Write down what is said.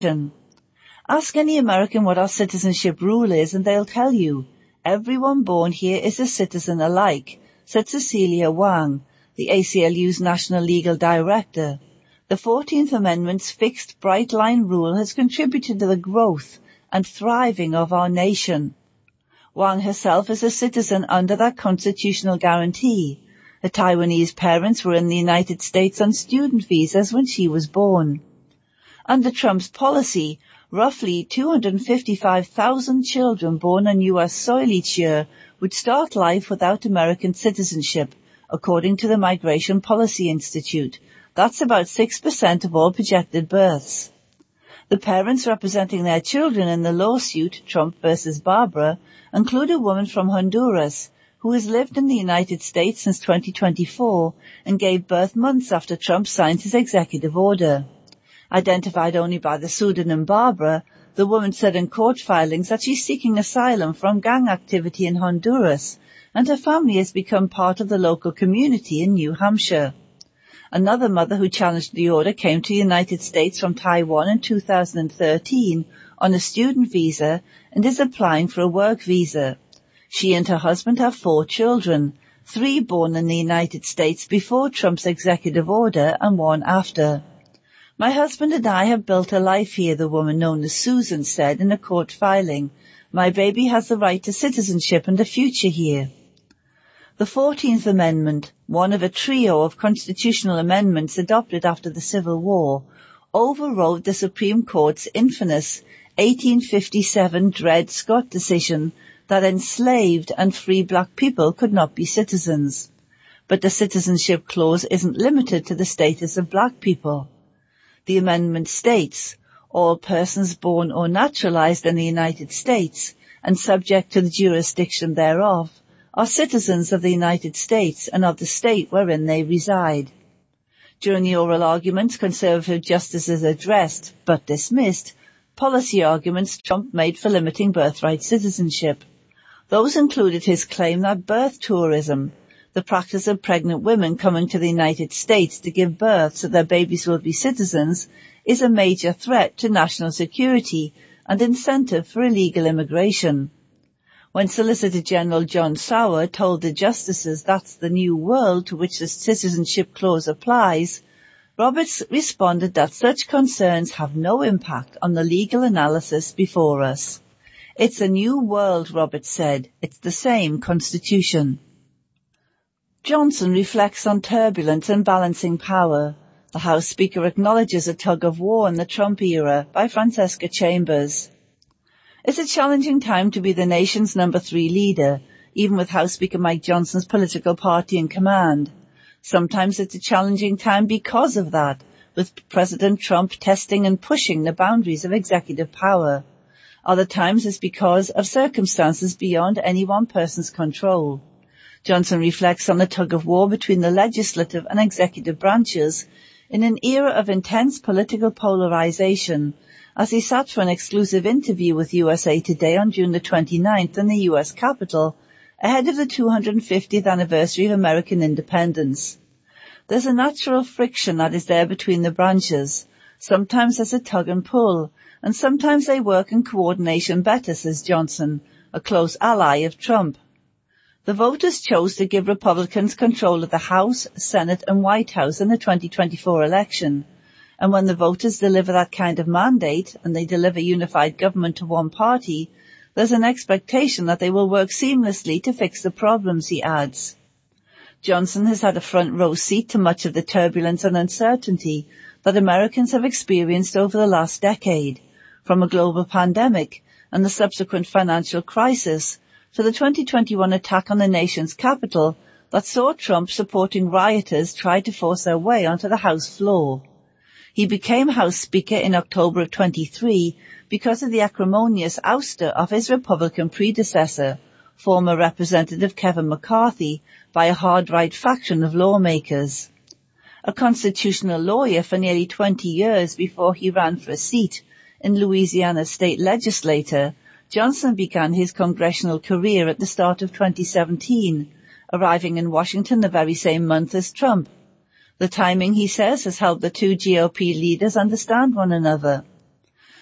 Ask any American what our citizenship rule is and they'll tell you, everyone born here is a citizen alike, said Cecilia Wang, the ACLU's National Legal Director. The 14th Amendment's fixed bright-line rule has contributed to the growth and thriving of our nation. Wang herself is a citizen under that constitutional guarantee. Her Taiwanese parents were in the United States on student visas when she was born. Under Trump's policy, roughly 255,000 children born on U.S. soil each year would start life without American citizenship, according to the Migration Policy Institute. That's about 6% of all projected births. The parents representing their children in the lawsuit, Trump versus Barbara, include a woman from Honduras who has lived in the United States since 2024 and gave birth months after Trump signed his executive order. Identified only by the pseudonym Barbara, the woman said in court filings that she's seeking asylum from gang activity in Honduras, and her family has become part of the local community in New Hampshire. Another mother who challenged the order came to the United States from Taiwan in 2013 on a student visa and is applying for a work visa. She and her husband have 4 children, 3 born in the United States before Trump's executive order and 1 after. My husband and I have built a life here, the woman known as Susan said in a court filing. My baby has the right to citizenship and a future here. The 14th Amendment, one of a trio of constitutional amendments adopted after the Civil War, overrode the Supreme Court's infamous 1857 Dred Scott decision that enslaved and free black people could not be citizens. But the citizenship clause isn't limited to the status of black people. The amendment states, all persons born or naturalized in the United States and subject to the jurisdiction thereof are citizens of the United States and of the state wherein they reside. During the oral arguments, conservative justices addressed, but dismissed, policy arguments Trump made for limiting birthright citizenship. Those included his claim that birth tourism, the practice of pregnant women coming to the United States to give birth so their babies will be citizens, is a major threat to national security and incentive for illegal immigration. When Solicitor General John Sauer told the justices that's the new world to which the citizenship clause applies, Roberts responded that such concerns have no impact on the legal analysis before us. It's a new world, Roberts said. It's the same Constitution. Johnson reflects on turbulence and balancing power. The House Speaker acknowledges a tug-of-war in the Trump era by Francesca Chambers. It's a challenging time to be the nation's number 3 leader, even with House Speaker Mike Johnson's political party in command. Sometimes it's a challenging time because of that, with President Trump testing and pushing the boundaries of executive power. Other times it's because of circumstances beyond any one person's control. Johnson reflects on the tug-of-war between the legislative and executive branches in an era of intense political polarization, as he sat for an exclusive interview with USA Today on June the 29th in the U.S. Capitol, ahead of the 250th anniversary of American independence. There's a natural friction that is there between the branches. Sometimes there's a tug and pull, and sometimes they work in coordination better, says Johnson, a close ally of Trump. The voters chose to give Republicans control of the House, Senate, and White House in the 2024 election. And when the voters deliver that kind of mandate, and they deliver unified government to one party, there's an expectation that they will work seamlessly to fix the problems, he adds. Johnson has had a front row seat to much of the turbulence and uncertainty that Americans have experienced over the last decade, from a global pandemic and the subsequent financial crisis to the 2021 attack on the nation's capital that saw Trump supporting rioters try to force their way onto the House floor. He became House Speaker in October of 23 because of the acrimonious ouster of his Republican predecessor, former Representative Kevin McCarthy, by a hard-right faction of lawmakers. A constitutional lawyer for nearly 20 years before he ran for a seat in Louisiana's state legislature, Johnson began his congressional career at the start of 2017, arriving in Washington the very same month as Trump. The timing, he says, has helped the two GOP leaders understand one another.